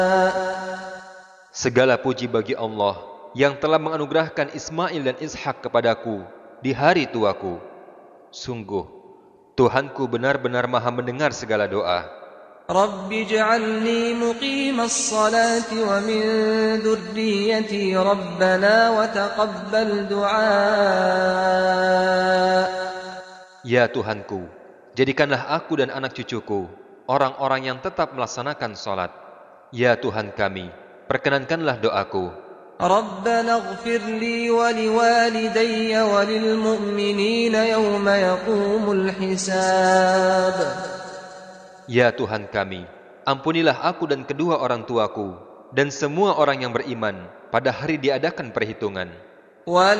Segala puji bagi Allah yang telah menganugerahkan Ismail dan Ishak kepadaku di hari tuaku. Sungguh, Tuhanku benar-benar maha mendengar segala doa. Rabbi ij'alni muqimas salati wa min dhurriyyati rabbana wa taqabbal du'a. Ya Tuhanku, jadikanlah aku dan anak cucuku orang-orang yang tetap melaksanakan salat. Ya Tuhan kami, perkenankanlah doaku. Rabbana ighfir li wa liwalidayya wa lil mu'minina yawma yaqumul hisab. Ya Tuhan kami, ampunilah aku dan kedua orang tuaku dan semua orang yang beriman pada hari diadakan perhitungan.